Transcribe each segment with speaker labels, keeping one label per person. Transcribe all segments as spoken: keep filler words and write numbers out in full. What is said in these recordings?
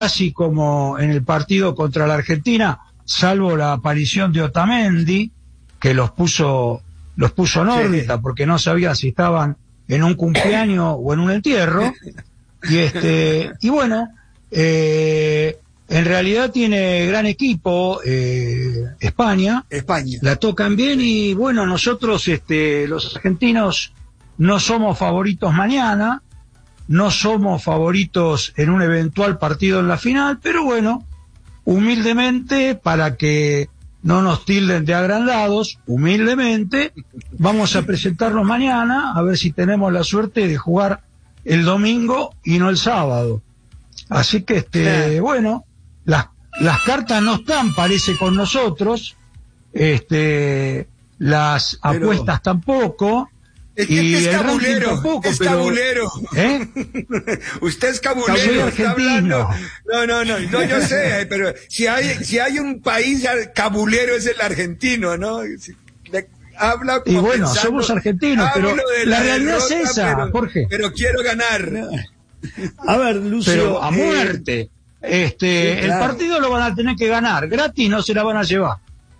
Speaker 1: casi como en el partido contra la Argentina, salvo la aparición de Otamendi, que los puso, los puso en órbita, sí, porque no sabía si estaban en un cumpleaños o en un entierro, y este, y bueno, eh, en realidad tiene gran equipo, eh, España,
Speaker 2: España,
Speaker 1: la tocan bien, y bueno, nosotros, este, los argentinos, no somos favoritos mañana, no somos favoritos en un eventual partido en la final, pero bueno, humildemente, para que no nos tilden de agrandados, humildemente, vamos a presentarnos mañana, a ver si tenemos la suerte de jugar el domingo y no el sábado. Así que, este, bueno, las, las cartas no están, parece, con nosotros, este, las pero... apuestas tampoco.
Speaker 2: Es que
Speaker 1: y
Speaker 2: usted es
Speaker 1: el
Speaker 2: cabulero,
Speaker 1: tampoco,
Speaker 2: es
Speaker 1: pero,
Speaker 2: cabulero.
Speaker 1: ¿eh?
Speaker 2: Usted es cabulero, está hablando. No, no, no, no, yo sé, pero si hay, si hay un país cabulero es el argentino, ¿no? Habla
Speaker 1: y bueno, pensando, somos argentinos, pero la, la realidad derrota, es esa,
Speaker 2: pero,
Speaker 1: Jorge.
Speaker 2: Pero quiero ganar.
Speaker 3: A ver, Lucio.
Speaker 1: Pero a muerte. Eh, este, sí, claro. El partido lo van a tener que ganar, gratis no se la van a llevar.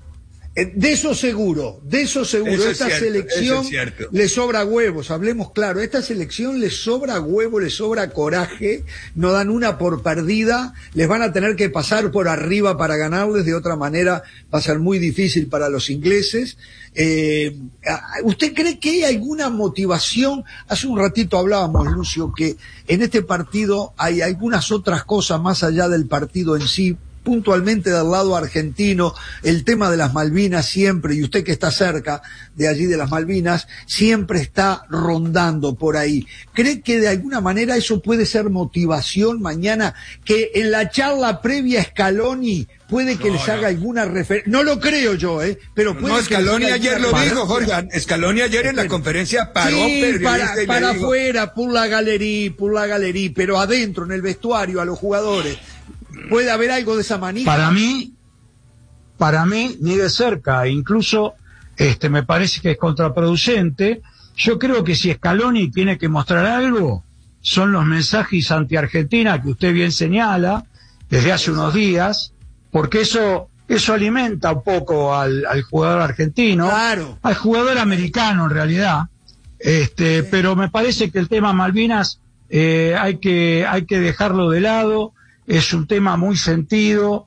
Speaker 3: De eso seguro, de eso seguro.
Speaker 2: Eso
Speaker 3: esta
Speaker 2: cierto,
Speaker 3: selección
Speaker 2: es
Speaker 3: le sobra huevos, hablemos claro, esta selección le sobra huevo, le sobra coraje, no dan una por perdida, les van a tener que pasar por arriba para ganarles, de otra manera va a ser muy difícil para los ingleses. Eh, ¿Usted cree que hay alguna motivación? Hace un ratito hablábamos, Lucio, que en este partido hay algunas otras cosas más allá del partido en sí, puntualmente del lado argentino, el tema de las Malvinas siempre, y usted que está cerca de allí de las Malvinas, siempre está rondando por ahí. ¿Cree que de alguna manera eso puede ser motivación mañana? Que en la charla previa a Scaloni puede que no, les haga no. alguna referencia. No lo creo yo, ¿eh? Pero puede
Speaker 2: no, Scaloni que ayer lo dijo, Jorge. Scaloni ayer en la conferencia paró
Speaker 3: sí, para, para afuera, por la galería, por la galería, pero adentro, en el vestuario, a los jugadores. ¿Puede haber algo de esa manija?
Speaker 1: Para mí, para mí, ni de cerca, incluso este me parece que es contraproducente. Yo creo que si Scaloni tiene que mostrar algo, son los mensajes anti-Argentina que usted bien señala desde hace unos días, porque eso eso alimenta un poco al, al jugador argentino,
Speaker 3: claro,
Speaker 1: al jugador americano en realidad, este, sí. Pero me parece que el tema Malvinas eh, hay que hay que dejarlo de lado. Es un tema muy sentido,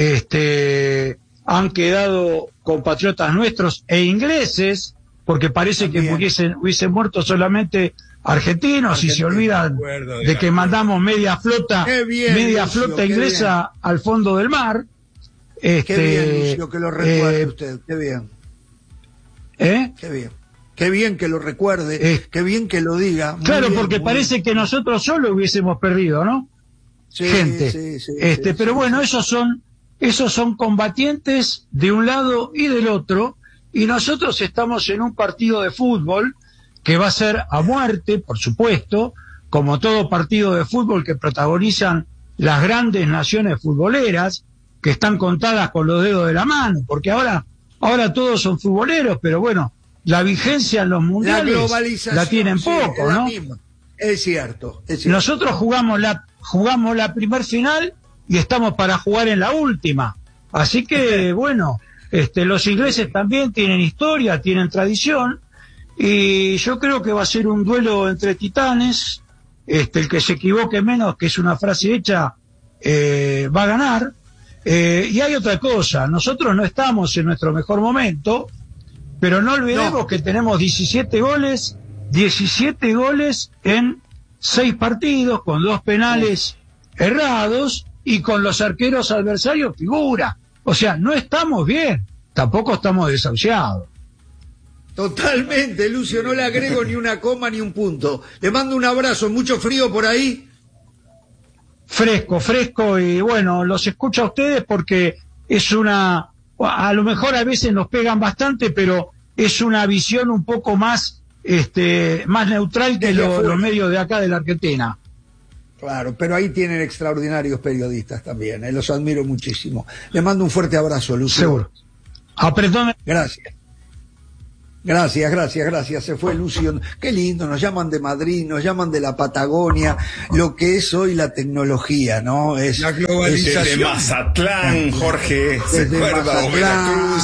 Speaker 1: este, han quedado compatriotas nuestros e ingleses, porque parece También. que hubiesen, hubiesen muerto solamente argentinos, Argentina, y se olvidan de, acuerdo, de que mandamos media flota,
Speaker 3: bien,
Speaker 1: media
Speaker 3: Lucio,
Speaker 1: flota inglesa bien. al fondo del mar. Este,
Speaker 3: qué bien, Lucio, que lo recuerde
Speaker 1: eh,
Speaker 3: usted, qué bien.
Speaker 1: ¿Eh?
Speaker 3: Qué bien. Qué bien que lo recuerde, eh, qué bien que lo diga. Muy
Speaker 1: claro,
Speaker 3: bien,
Speaker 1: porque parece bien. que nosotros solo hubiésemos perdido, ¿no?
Speaker 3: Sí,
Speaker 1: gente,
Speaker 3: sí, sí,
Speaker 1: este,
Speaker 3: sí,
Speaker 1: pero
Speaker 3: sí,
Speaker 1: bueno,
Speaker 3: sí.
Speaker 1: esos son, esos son combatientes de un lado y del otro, y nosotros estamos en un partido de fútbol que va a ser a muerte, por supuesto, como todo partido de fútbol que protagonizan las grandes naciones futboleras, que están contadas con los dedos de la mano, porque ahora, ahora todos son futboleros, pero bueno, la vigencia en los mundiales
Speaker 3: la,
Speaker 1: la tienen
Speaker 3: sí,
Speaker 1: poco,
Speaker 3: es
Speaker 1: ¿no?
Speaker 3: misma. Es cierto, es cierto.
Speaker 1: Nosotros jugamos la jugamos la primer final y estamos para jugar en la última. Así que, bueno, este, los ingleses también tienen historia, tienen tradición, y yo creo que va a ser un duelo entre titanes. Este, el que se equivoque menos, que es una frase hecha, eh, va a ganar. Eh, y hay otra cosa, nosotros no estamos en nuestro mejor momento, pero no olvidemos no. que tenemos diecisiete goles, diecisiete goles en seis partidos, con dos penales errados y con los arqueros adversarios figura. O sea, no estamos bien, tampoco estamos desahuciados.
Speaker 3: Totalmente, Lucio, no le agrego ni una coma ni un punto. Le mando un abrazo, mucho frío por ahí.
Speaker 1: Fresco, fresco, y bueno, los escucho a ustedes porque es una, a lo mejor a veces nos pegan bastante, pero es una visión un poco más este más neutral que lo, los medios de acá de la Argentina.
Speaker 3: Claro, pero ahí tienen extraordinarios periodistas también, eh, los admiro muchísimo. Le mando un fuerte abrazo, Lucio.
Speaker 1: Seguro. Apretón.
Speaker 3: Gracias. Gracias, gracias, gracias. Se fue Lucio. Qué lindo, nos llaman de Madrid, nos llaman de la Patagonia, lo que es hoy la tecnología, ¿no? Es
Speaker 2: la globalización.
Speaker 4: Desde Mazatlán, Jorge,
Speaker 3: desde Mazatlán,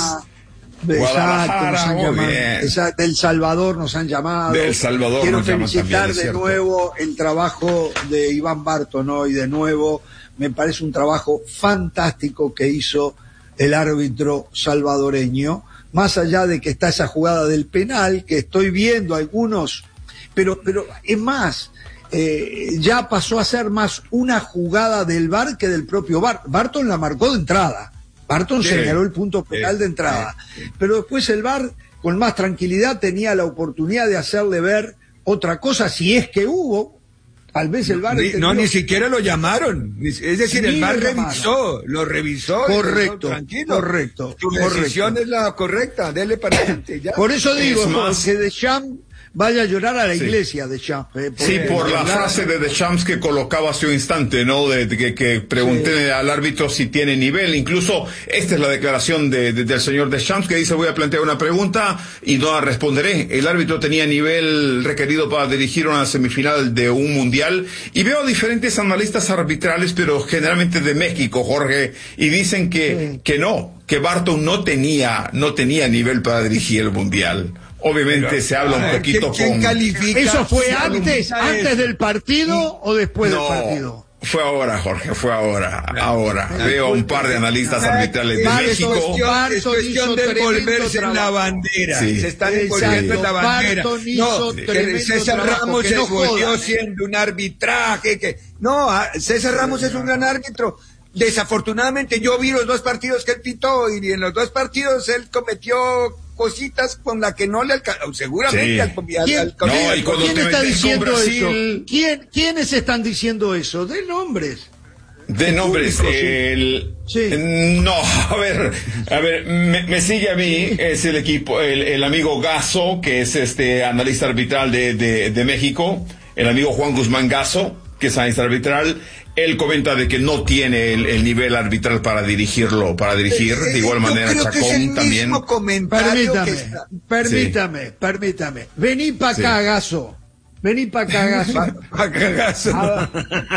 Speaker 3: exacto, nos han llamado, exacto, del Salvador nos han llamado.
Speaker 4: Del Salvador
Speaker 3: Quiero
Speaker 4: nos llaman
Speaker 3: felicitar
Speaker 4: también,
Speaker 3: de nuevo el trabajo de Iván Barton hoy, de nuevo, me parece un trabajo fantástico que hizo el árbitro salvadoreño. Más allá de que está esa jugada del penal, que estoy viendo algunos, pero, pero es más, eh, ya pasó a ser más una jugada del V A R que del propio V A R. Barton la marcó de entrada, Barton sí, señaló el punto penal sí, de entrada, sí, sí. Pero después el V A R, con más tranquilidad, tenía la oportunidad de hacerle ver otra cosa, si es que hubo. Tal vez el V A R...
Speaker 2: Ni, no, ni siquiera lo llamaron. Es decir, sí, el V A R revisó, lo revisó.
Speaker 3: Correcto,
Speaker 2: tranquilo.
Speaker 3: correcto.
Speaker 2: Tu decisión es la correcta, dele para adelante. Ya.
Speaker 3: Por eso digo, que Deschamps vaya a llorar a la sí. iglesia de Deschamps. Eh,
Speaker 4: sí, por la
Speaker 3: llorar.
Speaker 4: frase de Deschamps que colocaba hace un instante, ¿no? De, de que, que pregunté sí. al árbitro si tiene nivel. Incluso esta es la declaración de, de, del señor Deschamps, que dice: voy a plantear una pregunta y no la responderé. El árbitro tenía nivel requerido para dirigir una semifinal de un mundial. Y veo diferentes analistas arbitrales, pero generalmente de México, Jorge, y dicen que, sí. que no, que Barton no tenía, no tenía nivel para dirigir el mundial. Obviamente pero, se habla un poquito
Speaker 2: ¿quién, quién
Speaker 4: con...
Speaker 2: califica?
Speaker 3: ¿Eso fue antes, antes del partido o después
Speaker 4: no,
Speaker 3: del partido?
Speaker 4: Fue ahora, Jorge, fue ahora, ahora. Veo un par de analistas arbitrales de
Speaker 2: Barton,
Speaker 4: México.
Speaker 2: Barton es cuestión de envolverse en la bandera. Sí. Se están envolviendo en la bandera. No, César Ramos se volvió siendo un arbitraje. Que, no, César Ramos es un gran árbitro. Desafortunadamente yo vi los dos partidos que él pitó y en los dos partidos él cometió cositas con la que no le alcanzó, seguramente
Speaker 3: sí.
Speaker 2: al, al,
Speaker 3: ¿Quién,
Speaker 2: al,
Speaker 3: ¿quién, no, ¿quién está diciendo Brasil... eso? ¿Quién, ¿Quiénes están diciendo eso? De nombres.
Speaker 4: De nombres, el... sí. No, a ver, a ver, me, me sigue a mí, es el equipo, el, el amigo Gasso, que es este analista arbitral de, de, de México, el amigo Juan Guzmán Gasso, que es analista arbitral. Él comenta de que no tiene el, el nivel arbitral para dirigirlo, para dirigir, de igual manera
Speaker 2: Yo creo
Speaker 4: Chacón
Speaker 2: que es el
Speaker 4: también.
Speaker 2: Mismo comentario
Speaker 3: permítame,
Speaker 2: que está...
Speaker 3: permítame, sí. permítame. Vení para acá, sí. Gasso. Vení para acá, Gasso.
Speaker 2: Pa, pa Gasso.
Speaker 3: A,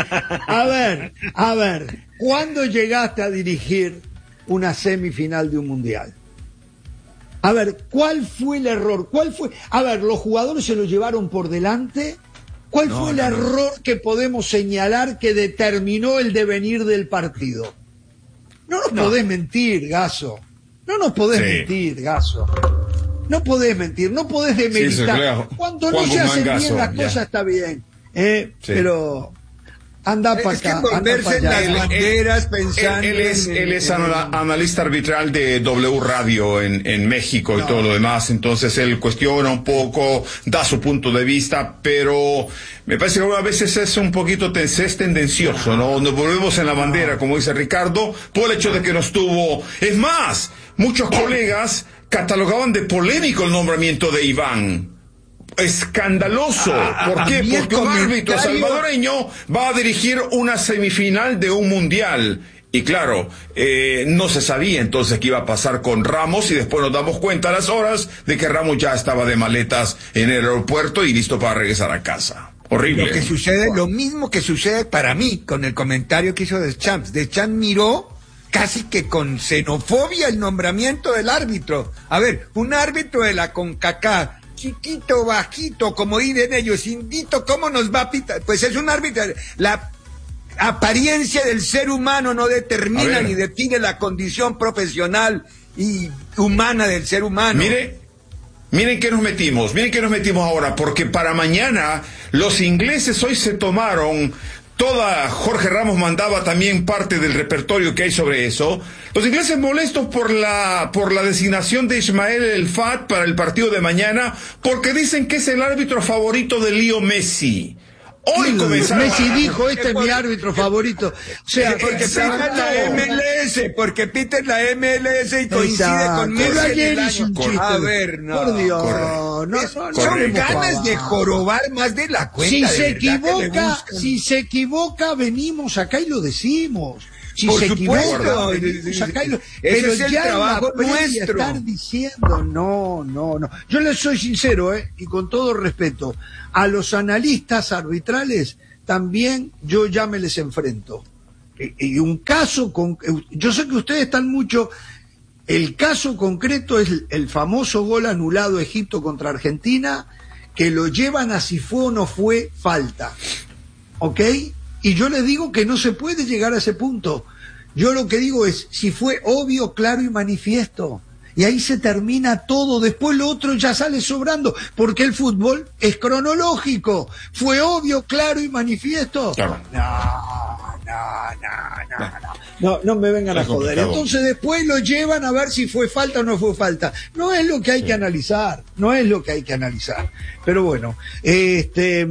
Speaker 3: a ver, a ver, ¿cuándo llegaste a dirigir una semifinal de un mundial? A ver, ¿cuál fue el error? ¿Cuál fue? A ver, los jugadores se lo llevaron por delante. ¿Cuál no, fue el no, error no. que podemos señalar que determinó el devenir del partido? No nos no. podés mentir, Gasso. No nos podés sí. mentir, Gasso. No podés mentir, no podés demeritar. Sí, claro. Cuando Juan no se hacen Gasso, bien las ya. cosas está bien. Eh, sí. Pero anda para acá.
Speaker 2: Es que envolverse en las banderas pensando...
Speaker 4: Él, él es, en, él es en, analista arbitral de W Radio en, en México no. y todo lo demás, entonces él cuestiona un poco, da su punto de vista, pero me parece que a veces es un poquito es tendencioso, ¿no? Nos volvemos en la bandera, como dice Ricardo, por el hecho de que nos tuvo... Es más, muchos colegas catalogaban de polémico el nombramiento de Iván. Escandaloso. ¿Por qué? Porque un árbitro salvadoreño va a dirigir una semifinal de un mundial. Y claro, eh, no se sabía entonces qué iba a pasar con Ramos y después nos damos cuenta a las horas de que Ramos ya estaba de maletas en el aeropuerto y listo para regresar a casa. Horrible.
Speaker 2: Lo que sucede, lo mismo que sucede para mí con el comentario que hizo Deschamps. Deschamps miró casi que con xenofobia el nombramiento del árbitro. A ver, un árbitro de la CONCACAF, chiquito, bajito, como dicen ellos, indito, ¿cómo nos va a pitar? Pues es un árbitro. La apariencia del ser humano no determina ni define la condición profesional y humana del ser humano.
Speaker 4: Mire, miren que nos metimos, miren que nos metimos ahora, porque para mañana los ingleses hoy se tomaron... Toda Jorge Ramos mandaba también parte del repertorio que hay sobre eso. Los ingleses molestos por la por la designación de Ismael El Fat para el partido de mañana, porque dicen que es el árbitro favorito de Leo Messi. Hoy comenzaron.
Speaker 3: Messi dijo, este es mi árbitro favorito. O sea,
Speaker 2: porque pita la M L S, porque pita la M L S y coincide con Messi en el año. A ver, no.
Speaker 3: Por Dios, no, no,
Speaker 2: son no ganas de jorobar más de la cuenta.
Speaker 3: Si se equivoca, si se equivoca, venimos acá y lo decimos. Si
Speaker 2: Por
Speaker 3: se
Speaker 2: supuesto.
Speaker 3: equivoca, sacalo.
Speaker 2: Ese
Speaker 3: Pero
Speaker 2: es el
Speaker 3: ya
Speaker 2: trabajo
Speaker 3: en la previa
Speaker 2: nuestro.
Speaker 3: estar diciendo, no, no, no. Yo les soy sincero, ¿eh? Y con todo respeto, a los analistas arbitrales también yo ya me les enfrento. Y, y un caso, con, yo sé que ustedes están mucho, el caso concreto es el famoso gol anulado Egipto contra Argentina, que lo llevan a si fue o no fue falta. ¿Ok? Y yo les digo que no se puede llegar a ese punto. Yo lo que digo es, si fue obvio, claro y manifiesto. Y ahí se termina todo. Después lo otro ya sale sobrando, porque el fútbol es cronológico. Fue obvio, claro y manifiesto.
Speaker 4: Claro.
Speaker 3: No, no, no, no, no. No, no me vengan a joder.
Speaker 4: Complicado.
Speaker 3: Entonces después lo llevan a ver si fue falta o no fue falta. No es lo que hay que analizar. No es lo que hay que analizar. Pero bueno, este,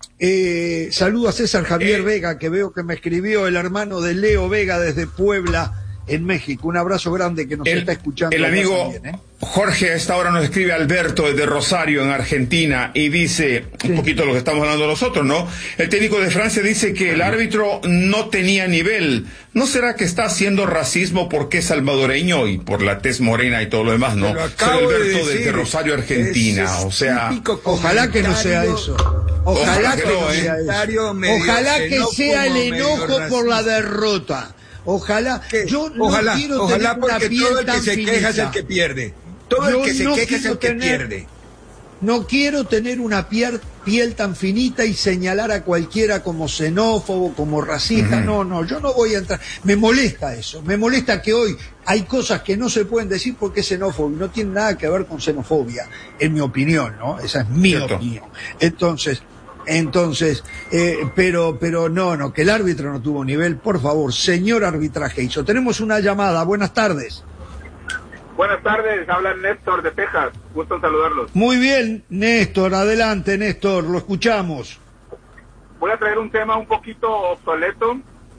Speaker 3: eh, saludo a César Javier
Speaker 4: Eh.
Speaker 3: Vega, que veo que me escribió, el hermano de Leo Vega desde Puebla, en México. Un abrazo grande que nos
Speaker 4: El,
Speaker 3: está escuchando.
Speaker 4: el
Speaker 3: acá
Speaker 4: amigo
Speaker 3: también, ¿eh?
Speaker 4: Jorge a esta hora nos escribe Alberto desde Rosario, en Argentina, y dice un poquito lo que estamos hablando nosotros, ¿no? El técnico de Francia dice que el árbitro no tenía nivel. ¿No será que está haciendo racismo porque es salvadoreño y por la tez morena y todo lo demás, no?
Speaker 2: Te lo
Speaker 4: Soy
Speaker 2: acabo de
Speaker 4: Alberto
Speaker 2: decir.
Speaker 4: desde Rosario, Argentina,
Speaker 2: Ese es
Speaker 4: o sea...
Speaker 2: típico
Speaker 3: Ojalá que no sea
Speaker 2: comentario.
Speaker 3: eso. Ojalá,
Speaker 4: Ojalá
Speaker 3: que
Speaker 4: que
Speaker 3: no
Speaker 4: no, ¿eh?
Speaker 3: sea
Speaker 2: Comentario
Speaker 3: eso.
Speaker 2: medio
Speaker 3: Ojalá que
Speaker 2: xenófobo,
Speaker 3: sea el
Speaker 2: medio
Speaker 3: enojo por la
Speaker 2: racista.
Speaker 3: derrota. Ojalá.
Speaker 2: ¿Qué?
Speaker 3: Yo no
Speaker 2: ojalá,
Speaker 3: quiero
Speaker 2: ojalá
Speaker 3: tener una
Speaker 2: porque
Speaker 3: piel
Speaker 2: todo el que
Speaker 3: tan
Speaker 2: se
Speaker 3: finita.
Speaker 2: queja es el que pierde. Todo
Speaker 3: Yo
Speaker 2: el que se
Speaker 3: no
Speaker 2: queja es
Speaker 3: quiero
Speaker 2: el que
Speaker 3: tener-
Speaker 2: pierde.
Speaker 3: No quiero tener una piel, piel tan finita y señalar a cualquiera como xenófobo, como racista.
Speaker 4: Ujú.
Speaker 3: No, no, yo no voy a entrar. Me molesta eso. Me molesta que hoy hay cosas que no se pueden decir porque es xenófobo y no tiene nada que ver con xenofobia, en mi opinión, ¿no? Esa es mi
Speaker 4: Cierto.
Speaker 3: opinión. Entonces, entonces, eh, pero, pero no, no, que el árbitro no tuvo nivel. Por favor, señor arbitraje hizo. Tenemos una llamada. Buenas tardes.
Speaker 5: Buenas tardes, habla Néstor de Texas, gusto en saludarlos.
Speaker 3: Muy bien, Néstor, adelante, Néstor, lo escuchamos.
Speaker 5: Voy a traer un tema un poquito obsoleto,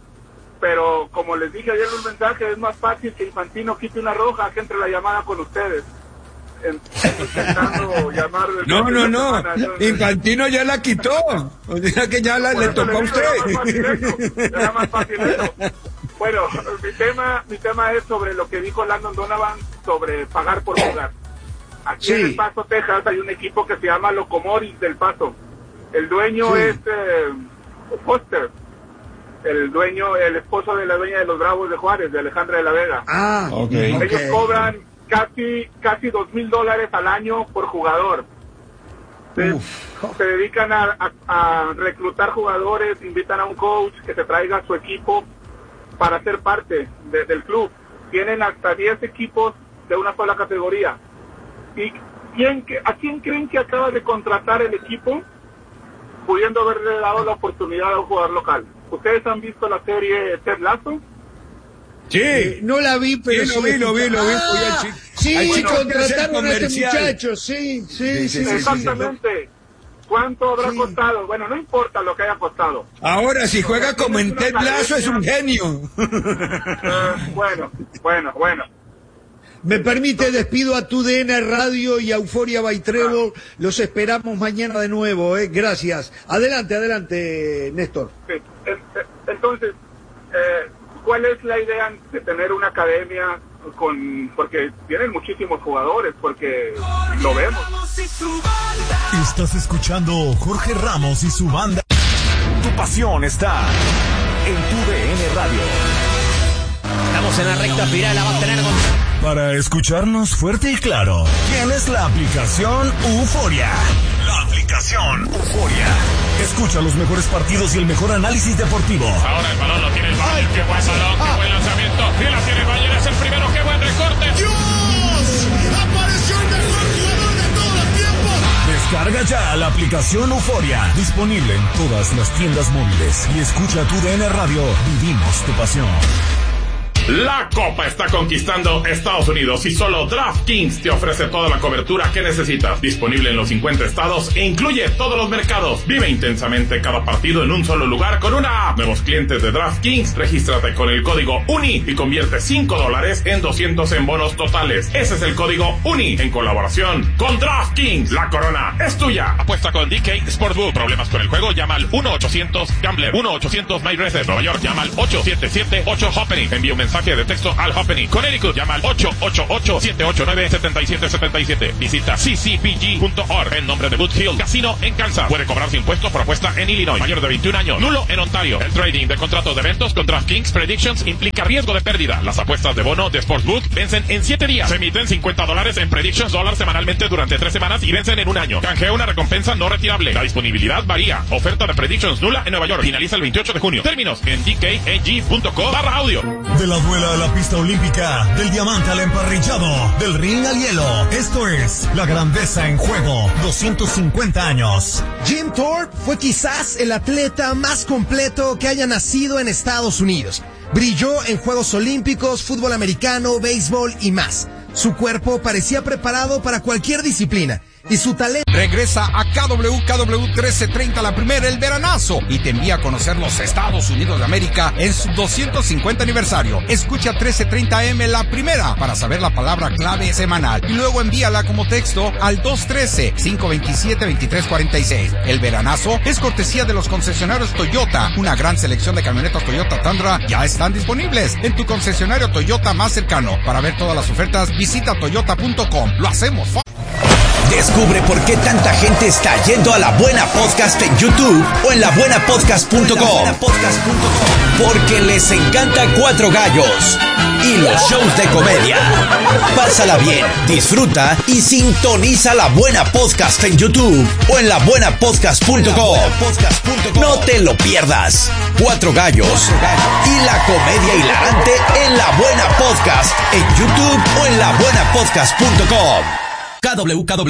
Speaker 5: pero como les dije ayer en un mensaje, es más fácil que Infantino quite una roja que entre la llamada con ustedes. En- Intentando llamar del
Speaker 2: No,
Speaker 5: fin
Speaker 2: no,
Speaker 5: de
Speaker 2: no.
Speaker 5: semana, entonces-
Speaker 2: Infantino ya la quitó. O sea que ya la,
Speaker 5: Por
Speaker 2: le
Speaker 5: eso
Speaker 2: tocó a
Speaker 5: les digo, era más fácil
Speaker 2: usted.
Speaker 5: eso, era más fácil eso. Bueno, mi tema, mi tema es sobre lo que dijo Landon Donovan sobre pagar por jugar. Aquí
Speaker 3: Sí.
Speaker 5: en El Paso, Texas, hay un equipo que se llama Locomoris del Paso. El dueño
Speaker 3: Sí.
Speaker 5: es eh, Foster, el dueño, el esposo de la dueña de los Bravos de Juárez, de Alejandra de la Vega.
Speaker 3: Ah,
Speaker 4: Ok.
Speaker 5: Ellos
Speaker 3: ok.
Speaker 5: cobran casi casi dos mil dólares al año por jugador. Se,
Speaker 3: Uf.
Speaker 5: se dedican a, a- a reclutar jugadores, invitan a un coach que se traiga a su equipo para ser parte de- del club. Tienen hasta diez equipos de una sola categoría. ¿Y quién, que- a quién creen que acaba de contratar el equipo pudiendo haberle dado la oportunidad a un jugador local? ¿Ustedes han visto la serie Ted Lasso?
Speaker 3: Eh,
Speaker 2: Sí.
Speaker 3: no la vi, pero
Speaker 2: Sí, lo vi, lo vi, lo vi,
Speaker 3: Ah,
Speaker 2: fui al chi-
Speaker 3: sí,
Speaker 2: al chico que hace el
Speaker 3: contrataron a este
Speaker 2: comercial.
Speaker 3: muchacho, sí, sí, sí.
Speaker 2: Sí, sí,
Speaker 3: sí,
Speaker 2: sí,
Speaker 5: Exactamente. ¿Cuánto habrá
Speaker 3: Sí.
Speaker 5: costado? Bueno, no importa lo que haya costado.
Speaker 2: Ahora, si juega como en Ted Lasso, es un genio.
Speaker 5: Eh, bueno, bueno, bueno.
Speaker 3: Me permite, despido a tu D N Radio y a Euforia by Trevor. Los esperamos mañana de nuevo, ¿eh? Gracias. Adelante, adelante, Néstor.
Speaker 5: Sí. Eh, eh, Entonces, eh, ¿cuál es la idea de tener una academia con, porque tienen muchísimos jugadores, porque lo vemos?
Speaker 6: Estás escuchando Jorge Ramos y su banda. Tu pasión está en tu D N Radio.
Speaker 7: Estamos en la recta final, la va a tener con...
Speaker 6: Para escucharnos fuerte y claro, tienes la aplicación Euforia. La aplicación Euforia. Escucha los mejores partidos y el mejor análisis deportivo.
Speaker 8: Ahora el balón lo tiene el Bayern, qué buen balón, qué buen lanzamiento. Y la tiene el Bayern, es el primero, qué buen recorte.
Speaker 6: ¡Dios! ¡Apareció el mejor jugador de todos los tiempos! Descarga ya la aplicación Euforia. Disponible en todas las tiendas móviles. Y escucha tu D N Radio. Vivimos tu pasión.
Speaker 8: La Copa está conquistando Estados Unidos y solo DraftKings te ofrece toda la cobertura que necesitas. Disponible en los cincuenta estados e incluye todos los mercados. Vive intensamente cada partido en un solo lugar con una app. Nuevos clientes de DraftKings, regístrate con el código UNI y convierte cinco dólares en doscientos en bonos totales. Ese es el código UNI en colaboración con DraftKings. La corona es tuya. Apuesta con D K Sportsbook. Problemas con el juego, llama al uno ochocientos gambler. uno ochocientos My Racer. Nueva York, llama al ocho siete siete ocho Hoppening. Envía un mensaje de texto al Hoppening. Connecticut, llama al ocho ocho ocho siete ocho nueve siete siete siete siete. Visita c c p g punto org en nombre de Boot Hill Casino en Kansas. Puede cobrarse impuestos por apuesta en Illinois. Mayor de veintiún años. Nulo en Ontario. El trading de contratos de eventos con DraftKings Predictions implica riesgo de pérdida. Las apuestas de bono de Sportsbook vencen en siete días. Se emiten cincuenta dólares en Predictions dólar semanalmente durante tres semanas y vencen en un año. Canjea una recompensa no retirable. La disponibilidad varía. Oferta de Predictions nula en Nueva York. Finaliza el veintiocho de junio. Términos en d k a g punto co barra audio.
Speaker 6: De la duela a la pista olímpica, del diamante al emparrillado, del ring al hielo. Esto es La Grandeza en Juego. doscientos cincuenta años.
Speaker 9: Jim Thorpe fue quizás el atleta más completo que haya nacido en Estados Unidos. Brilló en Juegos Olímpicos, fútbol americano, béisbol y más. Su cuerpo parecía preparado para cualquier disciplina. Y su talento...
Speaker 10: Regresa a K W K W trece treinta la primera, el veranazo, y te envía a conocer los Estados Unidos de América en su doscientos cincuenta aniversario. Escucha trece treinta eme la primera para saber la palabra clave semanal y luego envíala como texto al dos uno tres, cinco dos siete, dos tres cuatro seis. El veranazo es cortesía de los concesionarios Toyota. Una gran selección de camionetas Toyota Tundra ya están disponibles en tu concesionario Toyota más cercano. Para ver todas las ofertas, visita toyota punto com. Lo hacemos.
Speaker 11: Descubre por qué tanta gente está yendo a La Buena Podcast en YouTube o en la buena podcast punto com. Porque les encanta Cuatro Gallos y los shows de comedia. Pásala bien, disfruta y sintoniza La Buena Podcast en YouTube o en la buena podcast punto com. No te lo pierdas. Cuatro Gallos y la comedia hilarante en La Buena Podcast en YouTube o en la buena podcast punto com. K W K W